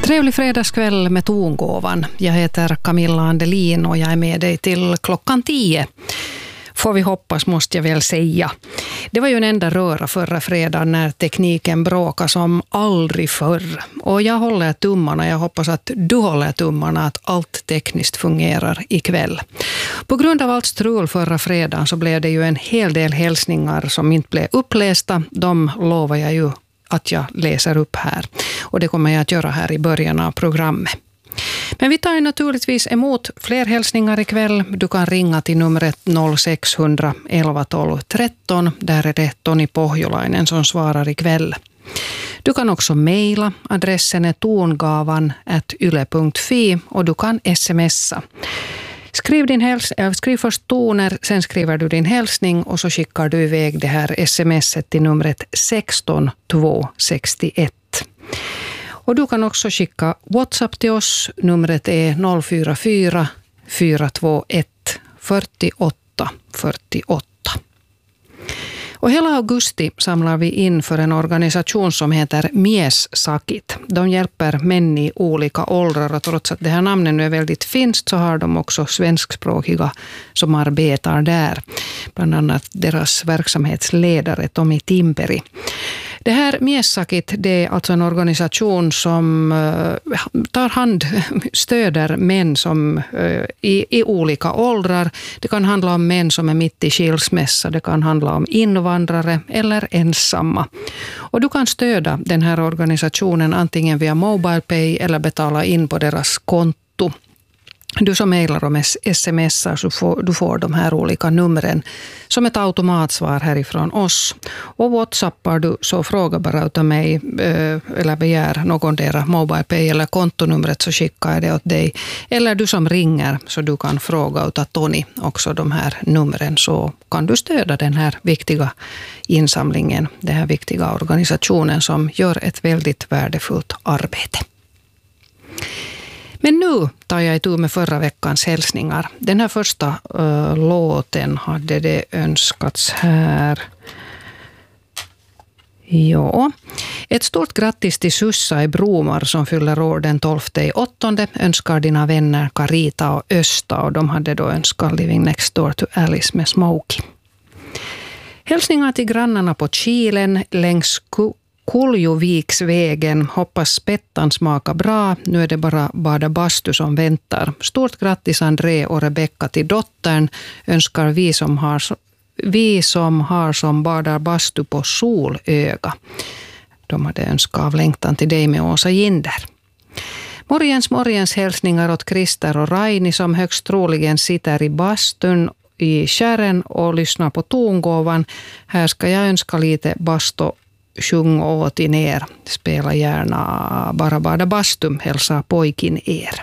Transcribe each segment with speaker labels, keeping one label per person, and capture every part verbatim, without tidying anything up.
Speaker 1: Trevlig fredagskväll med tongåvan. Jag heter Camilla Andelin och jag är med dig till klockan tio. Får vi hoppas, måste jag väl säga. Det var ju en enda röra förra fredagen när tekniken bråkade som aldrig förr. Och jag håller tummarna, jag hoppas att du håller tummarna att allt tekniskt fungerar ikväll. På grund av allt strul förra fredagen så blev det ju en hel del hälsningar som inte blev upplästa. De lovar jag ju att jag läser upp här. Och det kommer jag att göra här i början av programmet. Men vi tar naturligtvis emot fler hälsningar ikväll. Du kan ringa till numret noll sex noll noll elva tolv tretton. Där är det Toni Pohjolainen som svarar ikväll. Du kan också mejla. Adressen är tongavan at yle punkt fi och du kan smsa. Skriv, din häls- äh, skriv först toner, sen skriver du din hälsning och så skickar du iväg det här smset till numret sexton tvåhundrasextioett. Och du kan också skicka WhatsApp till oss. Numret är noll fyra fyra fyra två ett fyrtioåtta fyrtioåtta. Och hela augusti samlar vi in för en organisation som heter Miessakit. De hjälper män i olika åldrar och trots att det här namnet nu är väldigt finskt så har de också svenskspråkiga som arbetar där. Bland annat deras verksamhetsledare Tommy Timperi. Det här Miessakit, det är alltså en organisation som uh, tar hand, stöder män som uh, i, i olika åldrar. Det kan handla om män som är mitt i skilsmässa, det kan handla om invandrare eller ensamma. Och du kan stödja den här organisationen antingen via MobilePay eller betala in på deras konto. Du som mejlar om smsar så får du får de här olika numren som ett automatsvar härifrån oss. Och WhatsAppar du så fråga bara utav mig eller begär någon dera MobilePay eller kontonumret så skickar jag det åt dig. Eller du som ringer så du kan fråga utav Toni också de här numren så kan du stödja den här viktiga insamlingen, den här viktiga organisationen som gör ett väldigt värdefullt arbete. Men nu tar jag itu med förra veckans hälsningar. Den här första uh, låten hade det önskats här. Ja. Ett stort grattis till Sussa i Bromar som fyller år den tolfte åttonde. Önskar dina vänner Carita och Östa och de hade då önskat Living Next Door to Alice med Smokey. Hälsningar till grannarna på Kilen längs Kuljoviksvägen. Hoppas spettan smakar bra. Nu är det bara bada bastu som väntar. Stort grattis André och Rebecca till dottern. Önskar vi som har, vi som har som badar bastu på Solöga. De hade önskat av längtan till dig med Åsa Ginder. Morgens morgens hälsningar åt Christer och Raini som högst troligen sitter i bastun i Kärren och lyssnar på tongåvan. Här ska jag önska lite bastu. Sjung åt in er, spela gärna bara bada bastum, hälsa pojkin er.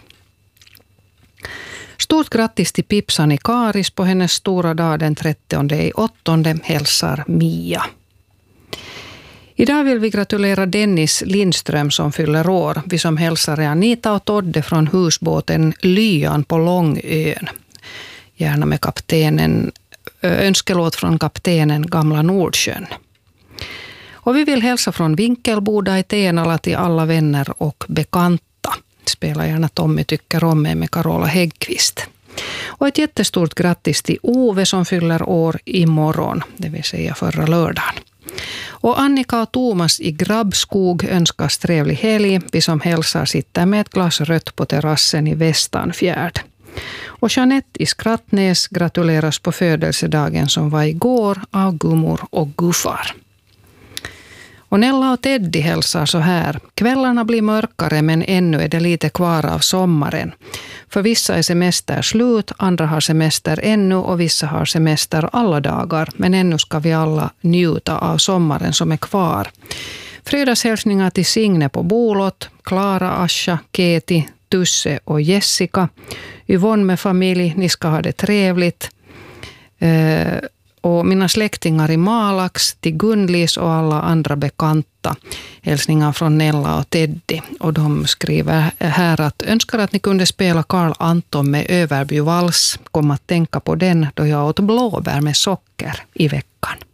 Speaker 1: Stort grattis till Pipsan i Karis på hennes stora dag den trettionde åttonde, hälsar Mia. Idag vill vi gratulera Dennis Lindström som fyller år. Vi som hälsar är Anita och Todde från husbåten Lyan på Långön. Gärna med kaptenen, önskelåt från kaptenen Gamla Nordsjön. Och vi vill hälsa från Vinkelboda i Tenala till alla vänner och bekanta. Spela gärna Tommy tycker om mig med Carola Häggqvist. Och ett jättestort grattis till Ove som fyller år imorgon, det vill säga förra lördagen. Och Annika och Thomas i Grabbskog önskas trevlig helg. Vi som hälsar sitter med ett glas rött på terrassen i Västanfjärd. Och Jeanette i Skrattnäs gratuleras på födelsedagen som var igår av gummor och guffar. Och Nella och Teddy hälsar så här. Kvällarna blir mörkare men ännu är det lite kvar av sommaren. För vissa är semester slut, andra har semester ännu och vissa har semester alla dagar. Men ännu ska vi alla njuta av sommaren som är kvar. Fredagshälsningar till Signe på Bolot, Klara, Asha, Keti, Tusse och Jessica. Yvonne med familj, ni ska ha det trevligt. Eh, Och mina släktingar i Malax, till Gunlis och alla andra bekanta. Hälsningar från Nella och Teddy. Och de skriver här att önskar att ni kunde spela Carl Anton med Överbyvals. Kom att tänka på den då jag åt blåbär med socker i veckan.